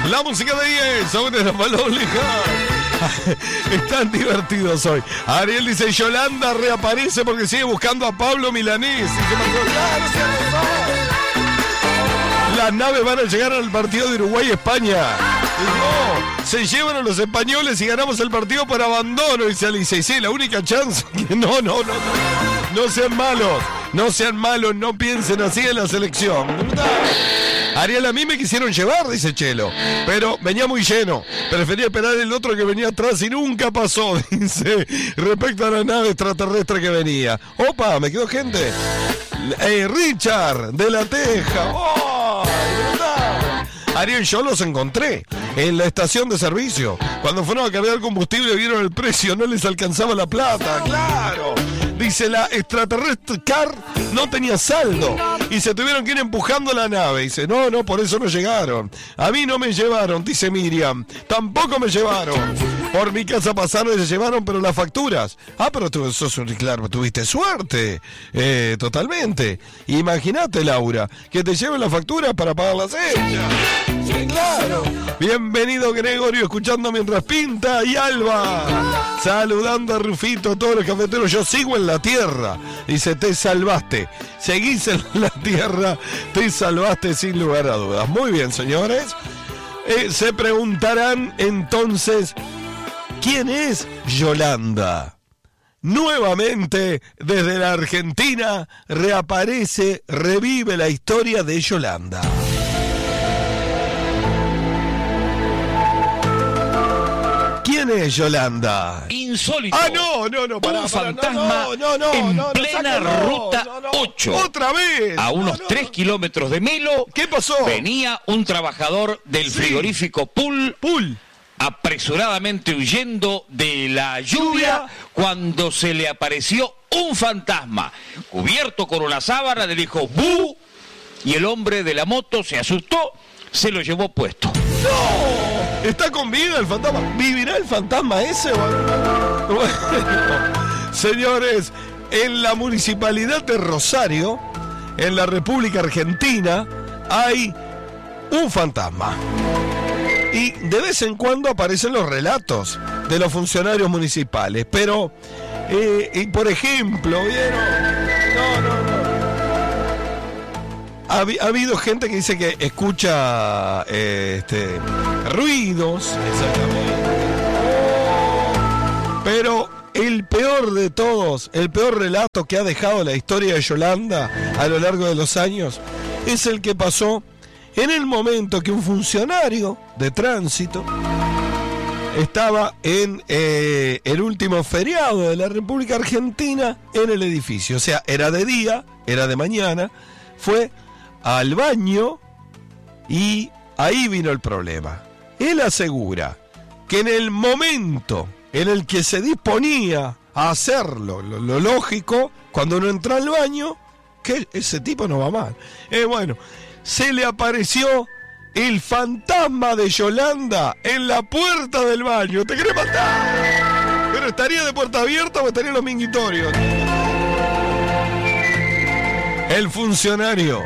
La música de 10, sobre la palolija. Están divertidos hoy. Ariel dice, Yolanda reaparece porque sigue buscando a Pablo Milanés. Las naves van a llegar al partido de Uruguay-España. No, se llevan a los españoles y ganamos el partido por abandono. Dice Alicia. Y sí, la única chance. No sean malos. No sean malos, no piensen así en la selección. Ariel, a mí me quisieron llevar, dice Chelo, pero venía muy lleno. Prefería esperar el otro que venía atrás y nunca pasó, dice, respecto a la nave extraterrestre que venía. Opa, me quedó gente. Richard, de La Teja. ¡Oh! Ariel, yo los encontré en la estación de servicio. Cuando fueron a cargar combustible vieron el precio, no les alcanzaba la plata. ¡Claro! Dice, la extraterrestre car no tenía saldo y se tuvieron que ir empujando la nave. Dice, no, por eso no llegaron. A mí no me llevaron, dice Miriam. Tampoco me llevaron. Por mi casa pasaron y se llevaron, pero las facturas. Ah, pero tú claro, tuviste suerte. Totalmente. Imagínate, Laura, que te lleven las facturas para pagarlas ella. Sí, claro. Bienvenido, Gregorio, escuchando mientras pinta. Y Alba, saludando a Rufito, a todos los cafeteros. Yo sigo en la tierra. Dice, te salvaste. Seguís en la tierra, te salvaste sin lugar a dudas. Muy bien, señores. Se preguntarán entonces, ¿quién es Yolanda? Nuevamente, desde la Argentina, revive la historia de Yolanda. ¿Quién es Yolanda? Insólito. Ah, no, pará, un fantasma en plena ruta 8. ¡Otra vez! A unos 3 kilómetros de Melo. ¿Qué pasó? Venía un trabajador del frigorífico Pool. Apresuradamente huyendo de la lluvia cuando se le apareció un fantasma. Cubierto con una sábana, le dijo ¡bu! Y el hombre de la moto se asustó, se lo llevó puesto. ¡No! ¿Está con vida el fantasma? ¿Vivirá el fantasma ese? Bueno, señores, en la municipalidad de Rosario, en la República Argentina, hay un fantasma. Y de vez en cuando aparecen los relatos de los funcionarios municipales. Pero, por ejemplo, ¿vieron? No. Ha habido gente que dice que escucha ruidos, exactamente. Pero el peor de todos, el peor relato que ha dejado la historia de Yolanda a lo largo de los años, es el que pasó en el momento que un funcionario de tránsito estaba en el último feriado de la República Argentina en el edificio. O sea, era de día, era de mañana, fue al baño y ahí vino el problema. Él asegura que en el momento en el que se disponía a hacerlo, lo lógico, cuando uno entra al baño, que ese tipo no va mal. Bueno, se le apareció el fantasma de Yolanda en la puerta del baño. ¿Te querés matar? ¿Pero estaría de puerta abierta o estaría en los mingitorios? El funcionario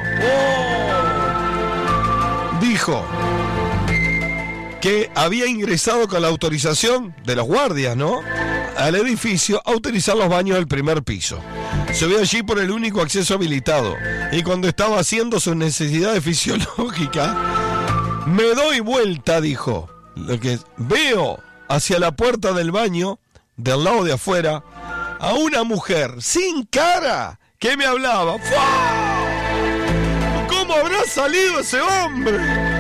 dijo que había ingresado con la autorización de los guardias, ¿no?, al edificio a utilizar los baños del primer piso. Se ve allí por el único acceso habilitado y cuando estaba haciendo sus necesidades fisiológicas, me doy vuelta, dijo, lo que veo hacia la puerta del baño, del lado de afuera, a una mujer sin cara que me hablaba. ¡Fua! ¿Cómo habrá salido ese hombre?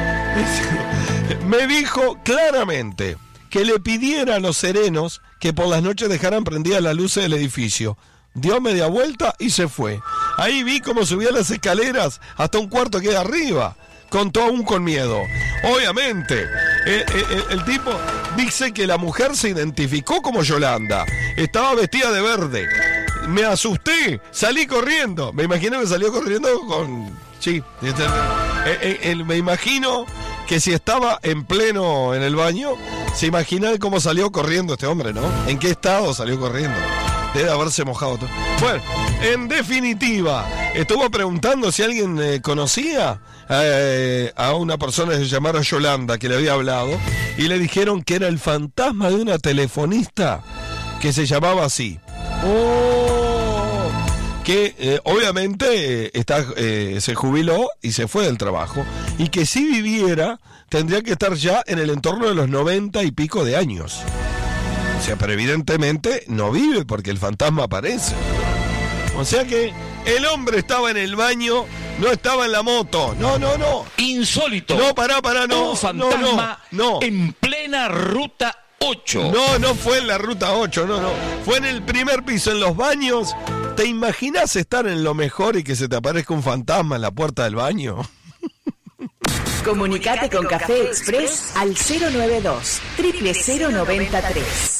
Me dijo claramente que le pidiera a los serenos que por las noches dejaran prendidas las luces del edificio. Dio media vuelta y se fue. Ahí vi cómo subía las escaleras hasta un cuarto que hay arriba. Contó aún con miedo. Obviamente, el tipo dice que la mujer se identificó como Yolanda. Estaba vestida de verde. Me asusté, salí corriendo. Me imagino que salió corriendo con... Sí, me imagino que si estaba en pleno en el baño, se imagina cómo salió corriendo este hombre, ¿no? ¿En qué estado salió corriendo? Debe haberse mojado todo. Bueno, en definitiva, estuvo preguntando si alguien conocía a una persona que se llamara Yolanda, que le había hablado, y le dijeron que era el fantasma de una telefonista que se llamaba así. Que obviamente se jubiló y se fue del trabajo, y que si viviera tendría que estar ya en el entorno de los 90 y pico de años. O sea, pero evidentemente no vive porque el fantasma aparece. O sea que el hombre estaba en el baño, no estaba en la moto. No. Insólito. No, pará, no. Un fantasma no. En plena ruta 8. No fue en la ruta 8, no. Fue en el primer piso, en los baños. ¿Te imaginas estar en lo mejor y que se te aparezca un fantasma en la puerta del baño? Comunicate con Café Express al 092 00093.